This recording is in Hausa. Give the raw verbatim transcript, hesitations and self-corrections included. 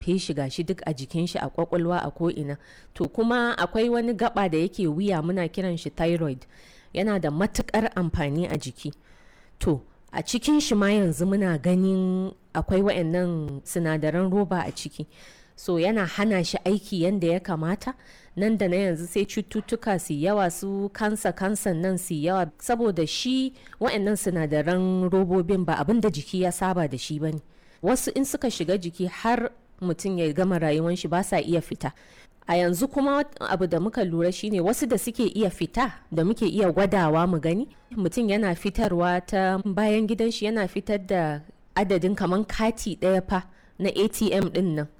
haife shi gashi duk a jikin shi, a kwakwalwa, a ko'ina. To kuma akwai wani gaba da yake wuya, muna kiran shi thyroid, yana da matukar amfani a jiki. To a cikin shi ma yanzu muna ganin akwai wayannan sinadaran roba a ciki, so yana hana shi aiki yanda ya kamata. Nan da na yanzu sai cututtuka su yawa, su kansa kansan nan su yawa, saboda shi wayannan sinadaran robobin ba abin da jiki ya saba da shi bane. Wasu in suka shiga jiki har mutum ya gama rayuwan shi ba sa iya fita. A yanzu kuma abu da muka lura shine wasu da suke iya fita, da muke iya gwadawa mu gani, mutum yana fitarwa ta bayan gidan shi, yana fitar da adadin kaman kati ɗaya fa na A T M din nan.